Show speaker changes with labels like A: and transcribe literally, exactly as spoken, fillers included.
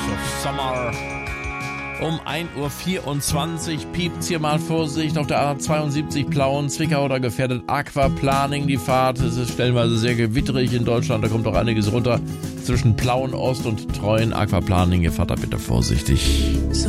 A: of Summer. Um ein Uhr vierundzwanzig piept's hier mal. Vorsicht auf der A zweiundsiebzig Plauen, Zwickau, da gefährdet Aquaplaning die Fahrt. Es ist stellenweise sehr gewitterig in Deutschland, da kommt auch einiges runter. Zwischen Plauen Ost und Treuen, Aquaplaning, ihr fahrt da bitte vorsichtig.